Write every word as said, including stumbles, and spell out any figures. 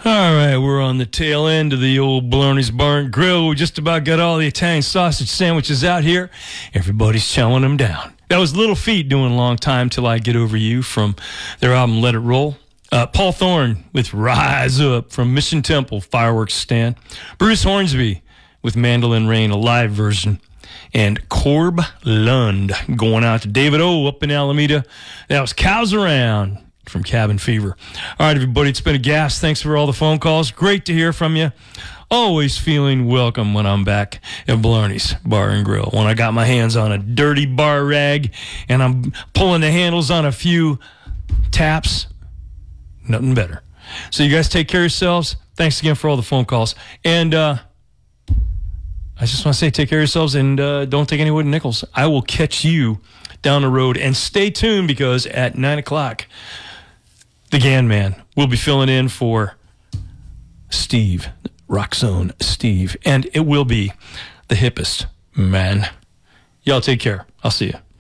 All right, we're on the tail end of the old Blarney's Bar and Grill. We just about got all the Italian sausage sandwiches out here. Everybody's chowing them down. That was Little Feat doing Long Time Till I Get Over You from their album Let It Roll. Uh, Paul Thorne with Rise Up from Mission Temple Fireworks Stand. Bruce Hornsby with Mandolin Rain, a live version. And Corb Lund going out to David O up in Alameda. That was Cows Around from Cabin Fever. All right, everybody, it's been a gas. Thanks for all the phone calls. Great to hear from you. Always feeling welcome when I'm back at Blarney's Bar and Grill. When I got my hands on a dirty bar rag and I'm pulling the handles on a few taps, nothing better. So you guys take care of yourselves. Thanks again for all the phone calls. And uh, I just want to say take care of yourselves and uh, don't take any wooden nickels. I will catch you down the road. And stay tuned because at nine o'clock, the Gan Man will be filling in for Steve, Rock Zone Steve. And it will be the hippest man. Y'all take care. I'll see you.